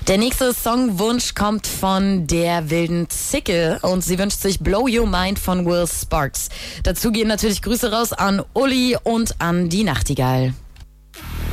Der nächste Songwunsch kommt von der wilden Zicke und sie wünscht sich Blow Your Mind von Will Sparks. Dazu gehen natürlich Grüße raus an Uli und an die Nachtigall.